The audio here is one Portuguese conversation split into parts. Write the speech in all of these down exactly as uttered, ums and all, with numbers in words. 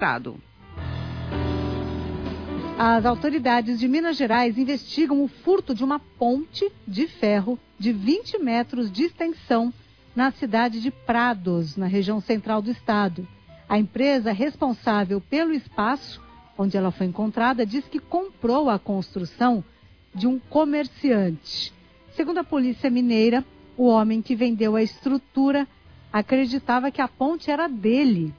Estado. As autoridades de Minas Gerais investigam o furto de uma ponte de ferro de vinte metros de extensão na cidade de Prados, na região central do estado. A empresa responsável pelo espaço onde ela foi encontrada diz que comprou a construção de um comerciante. Segundo a Polícia Mineira, o homem que vendeu a estrutura acreditava que a ponte era dele.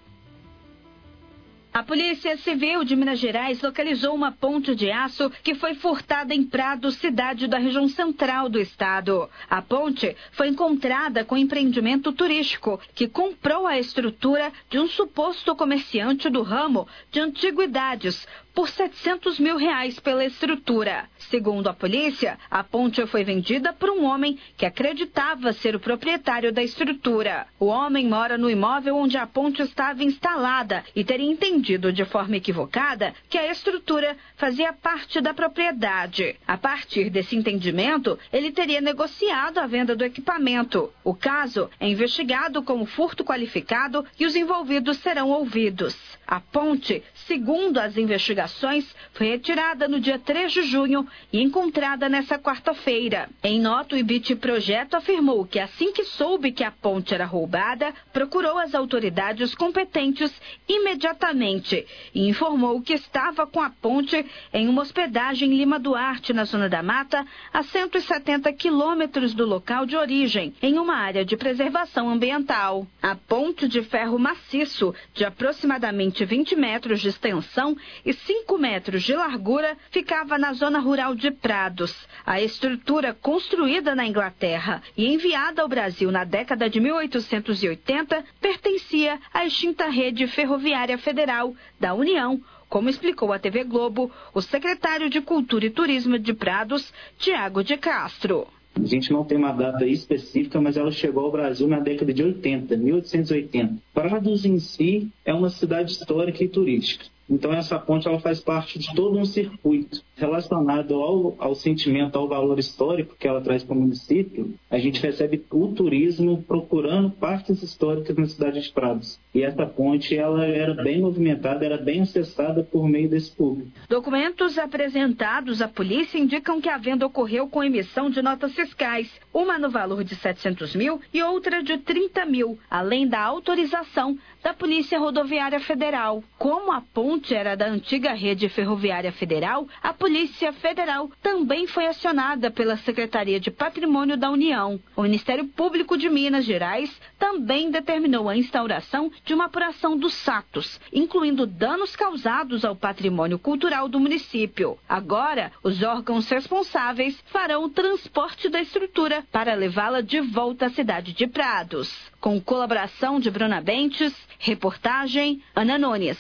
A Polícia Civil de Minas Gerais localizou uma ponte de aço que foi furtada em Prados, cidade da região central do estado. A ponte foi encontrada com um empreendimento turístico que comprou a estrutura de um suposto comerciante do ramo de antiguidades por setecentos mil reais pela estrutura. Segundo a polícia, a ponte foi vendida por um homem que acreditava ser o proprietário da estrutura. O homem mora no imóvel onde a ponte estava instalada e teria entendido de forma equivocada que a estrutura fazia parte da propriedade. A partir desse entendimento, ele teria negociado a venda do equipamento. O caso é investigado como furto qualificado e os envolvidos serão ouvidos. A ponte, segundo as investigações, foi retirada no dia três de junho e encontrada nesta quarta-feira. Em nota, o Ibit Projeto afirmou que assim que soube que a ponte era roubada, procurou as autoridades competentes imediatamente e informou que estava com a ponte em uma hospedagem em Lima Duarte, na Zona da Mata, a cento e setenta quilômetros do local de origem, em uma área de preservação ambiental. A ponte de ferro maciço, de aproximadamente vinte metros de extensão e cinco metros de largura, ficava na zona rural de Prados. A estrutura, construída na Inglaterra e enviada ao Brasil na década de mil oitocentos e oitenta, pertencia à extinta Rede Ferroviária Federal da União, como explicou à T V Globo o secretário de Cultura e Turismo de Prados, Tiago de Castro. A gente não tem uma data específica, mas ela chegou ao Brasil na década de oitenta, mil oitocentos e oitenta. Prados em si é uma cidade histórica e turística. Então essa ponte ela faz parte de todo um circuito relacionado ao, ao sentimento, ao valor histórico que ela traz para o município. A gente recebe o turismo procurando partes históricas na cidade de Prados. E essa ponte ela era bem movimentada, era bem acessada por meio desse público. Documentos apresentados à polícia indicam que a venda ocorreu com emissão de notas fiscais, uma no valor de setecentos mil e outra de trinta mil, além da autorização da Polícia Rodoviária Federal. Como a ponte era da antiga Rede Ferroviária Federal, a Polícia Federal também foi acionada pela Secretaria de Patrimônio da União. O Ministério Público de Minas Gerais também determinou a instauração de uma apuração dos fatos, incluindo danos causados ao patrimônio cultural do município. Agora, os órgãos responsáveis farão o transporte da estrutura para levá-la de volta à cidade de Prados. Com colaboração de Bruna Bentes, reportagem Ana Nunes.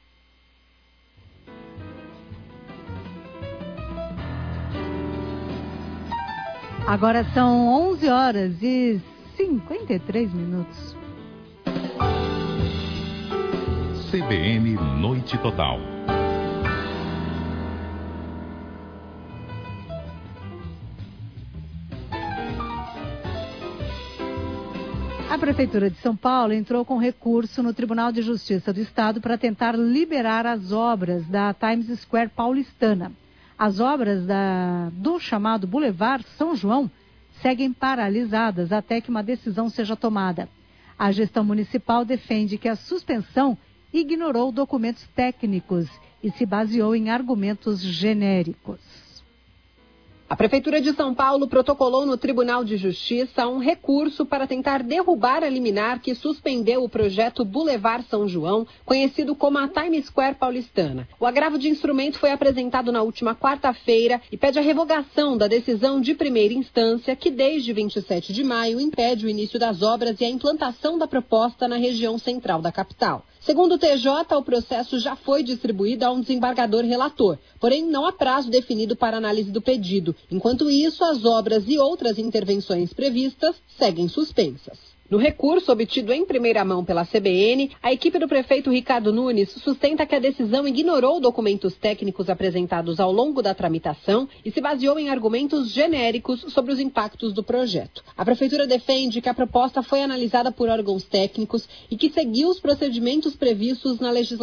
Agora são onze horas e cinquenta e três minutos. C B N Noite Total. A Prefeitura de São Paulo entrou com recurso no Tribunal de Justiça do Estado para tentar liberar as obras da Times Square paulistana. As obras da, do chamado Boulevard São João seguem paralisadas até que uma decisão seja tomada. A gestão municipal defende que a suspensão ignorou documentos técnicos e se baseou em argumentos genéricos. A Prefeitura de São Paulo protocolou no Tribunal de Justiça um recurso para tentar derrubar a liminar que suspendeu o projeto Boulevard São João, conhecido como a Times Square paulistana. O agravo de instrumento foi apresentado na última quarta-feira e pede a revogação da decisão de primeira instância que, desde vinte e sete de maio, impede o início das obras e a implantação da proposta na região central da capital. Segundo o T J, o processo já foi distribuído a um desembargador relator, porém não há prazo definido para análise do pedido. Enquanto isso, as obras e outras intervenções previstas seguem suspensas. No recurso obtido em primeira mão pela C B N, a equipe do prefeito Ricardo Nunes sustenta que a decisão ignorou documentos técnicos apresentados ao longo da tramitação e se baseou em argumentos genéricos sobre os impactos do projeto. A prefeitura defende que a proposta foi analisada por órgãos técnicos e que seguiu os procedimentos previstos na legislação